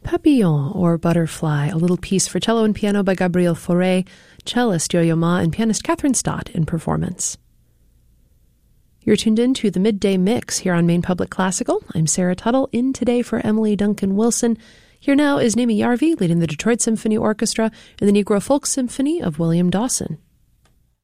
Papillon, or Butterfly, a little piece for cello and piano by Gabriel Fauré, cellist Yo-Yo Ma, and pianist Catherine Stott in performance. You're tuned in to the Midday Mix here on Maine Public Classical. I'm Sarah Tuttle, in today for Emily Duncan Wilson. Here now is Naomi Yarvi leading the Detroit Symphony Orchestra and the Negro Folk Symphony of William Dawson.